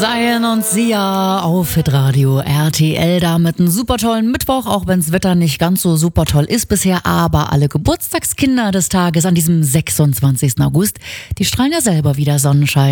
Zion und Sia auf Hitradio RTL, damit einen super tollen Mittwoch, auch wenn das Wetter nicht ganz so super toll ist bisher, aber alle Geburtstagskinder des Tages an diesem 26. August, die strahlen ja selber wieder Sonnenschein.